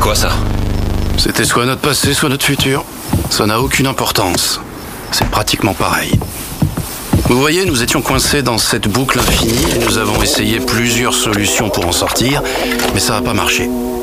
quoi ça? C'était soit notre passé, soit notre futur. Ça n'a aucune importance. C'est pratiquement pareil. Vous voyez, nous étions coincés dans cette boucle infinie et nous avons essayé plusieurs solutions pour en sortir, mais ça n'a pas marché.